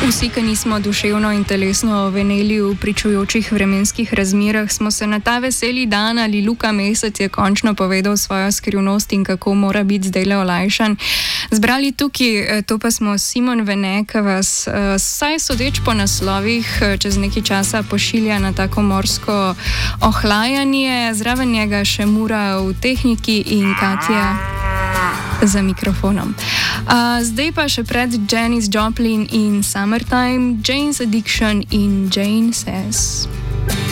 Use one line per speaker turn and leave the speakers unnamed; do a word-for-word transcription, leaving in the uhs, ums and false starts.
Vsi, ki nismo duševno in telesno veneli v pričujočih vremenskih razmerah, smo se na ta veseli dan ali Luka Mesec je končno povedal svojo skrivnost in kako mora biti zdajle olajšan. Zbrali tukaj, to pa smo Simon Vene, ki vas saj sodeč po naslovih čez nekaj časa pošilja na tako morsko ohlajanje. Zraven njega še Mura v tehniki in Katja za mikrofonom. Uh, zdaj pa še pred Janis Joplin in Summertime, Jane's Addiction in Jane Says.